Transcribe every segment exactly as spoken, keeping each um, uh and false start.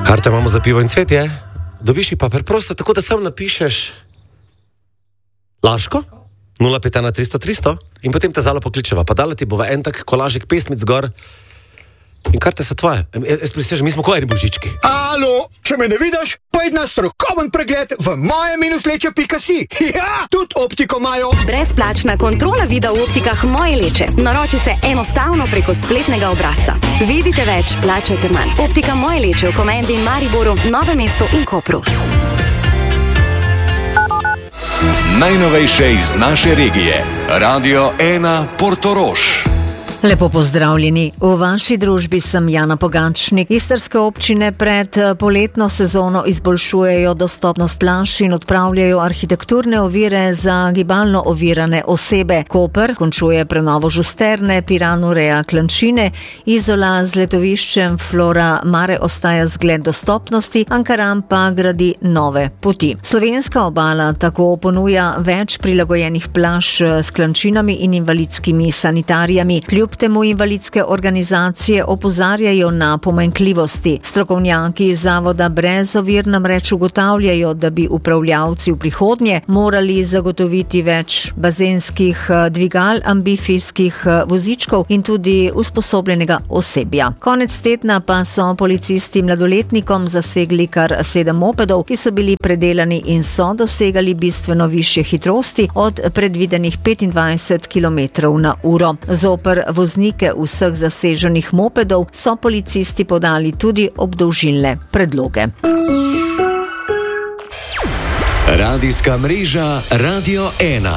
Karte imamo za pivo in cvetje, dobiš jih pa preprosto, tako da sam napišeš Laško, nula pet ena tristo tristo in potem te zalo pokličeva, pa dala ti bova en tak kolažek pesmic gor in karte so tvoje. Jaz prisežem, mi smo ko eni božički. Alo, če me ne vidiš, pojdi na strokoven pregled v moje minusleče pika si. Ja, tudi optiko imajo. Brezplačna kontrola vida v optikah Moje Leče. Naroči se enostavno preko spletnega obrazca. Vidite več, plačajte manj. Optika Moje Leče v Komendi in Mariboru, Novem mestu in Kopru. Najnovejše iz naše regije. Radio ena Portorož. Lepo pozdravljeni. V vaši družbi sem Jana Pogačnik. Istrske občine pred poletno sezono izboljšujejo dostopnost plaž in odpravljajo arhitekturne ovire za gibalno ovirane osebe. Koper končuje prenovo Žusterne, Piran ureja Klančine, Izola z letoviščem Flora Mare ostaja zgled dostopnosti, Ankaran pa gradi nove poti. Slovenska obala tako ponuja več prilagojenih plaž s klančinami in invalidskimi sanitarijami. Kljub temu invalidske organizacije opozarjajo na pomanjkljivosti. Strokovnjaki zavoda Brez ovir namreč ugotavljajo, da bi upravljavci v prihodnje morali zagotoviti več bazenskih dvigal, ambifijskih vozičkov in tudi usposobljenega osebja. Konec tedna pa so policisti mladoletnikom zasegli kar sedem mopedov, ki so bili predelani in so dosegali bistveno višje hitrosti od predvidenih petindvajset kilometrov na uro. Zoper voznike vseh zaseženih mopedov so policisti podali tudi obdolžilne predloge. Radijska mreža Radio ena.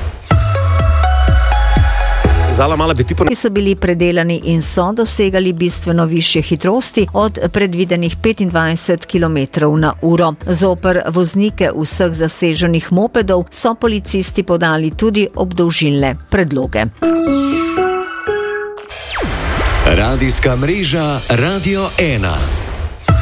Zala mala bi ti po... Ki so bili predelani in so dosegali bistveno višje hitrosti od predvidenih petindvajset kilometrov na uro. Zoper voznike vseh zaseženih mopedov so policisti podali tudi obdolžilne predloge. Radijska mreža Radio ena.